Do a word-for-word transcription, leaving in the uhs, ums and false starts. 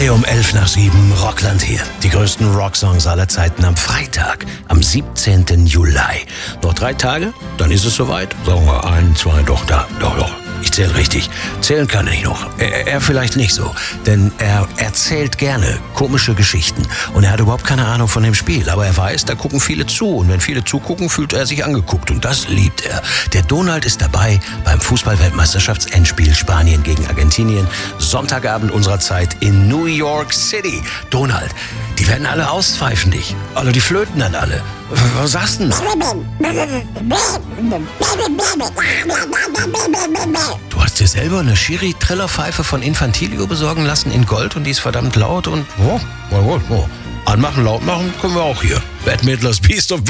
Hey, um elf nach sieben, Rockland hier. Die größten Rocksongs aller Zeiten am Freitag, am siebzehnten Juli. Noch drei Tage, dann ist es soweit. Sagen wir ein, zwei, doch, da, doch, doch. Ich zähle richtig. Zählen kann ich noch. Er, er vielleicht nicht so, denn er erzählt gerne komische Geschichten. Und er hat überhaupt keine Ahnung von dem Spiel. Aber er weiß, da gucken viele zu. Und wenn viele zugucken, fühlt er sich angeguckt. Und das liebt er. Der Donald ist dabei beim Fußball-Weltmeisterschafts-Endspiel Spanien gegen Argentinien. Sonntagabend unserer Zeit in New York City. Donald, die werden alle auspfeifen dich. Also die flöten dann alle. Was sagst du denn? Du hast dir selber eine Schiri-Trillerpfeife von Infantilio besorgen lassen in Gold und die ist verdammt laut und... Oh, oh, oh, oh. Anmachen, laut machen können wir auch hier. Bette Midler's Beast of